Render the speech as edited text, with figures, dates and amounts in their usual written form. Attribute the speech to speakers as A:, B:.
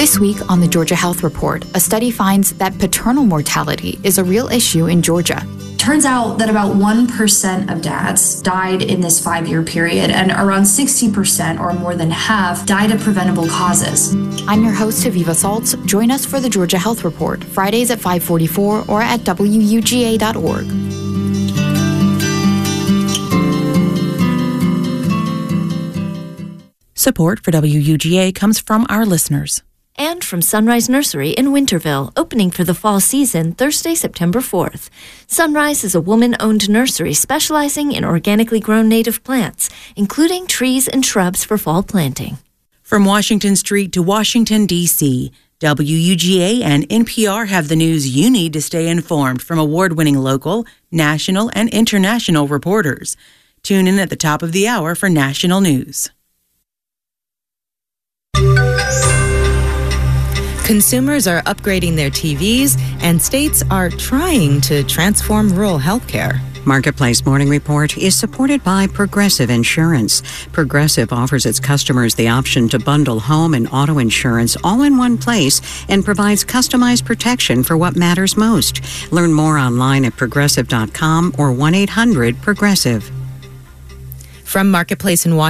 A: This week on the Georgia Health Report, a study finds that paternal mortality is a real issue in Georgia.
B: Turns out that about 1% of dads died in this 5-year period, and around 60%, or more than half, died of preventable causes.
A: I'm your host, Aviva Saltz. Join us for the Georgia Health Report, Fridays at 5:44 or at WUGA.org.
C: Support for WUGA comes from our listeners.
D: And from Sunrise Nursery in Winterville, opening for the fall season Thursday, September 4th. Sunrise is a woman-owned nursery specializing in organically grown native plants, including trees and shrubs for fall planting.
C: From Washington Street to Washington, D.C., WUGA and NPR have the news you need to stay informed from award-winning local, national, and international reporters. Tune in at the top of the hour for national news.
E: Consumers are upgrading their TVs, and states are trying to transform rural healthcare.
F: Marketplace Morning Report is supported by Progressive Insurance. Progressive offers its customers the option to bundle home and auto insurance all in one place and provides customized protection for what matters most. Learn more online at progressive.com or 1-800-PROGRESSIVE.
E: From Marketplace in Washington,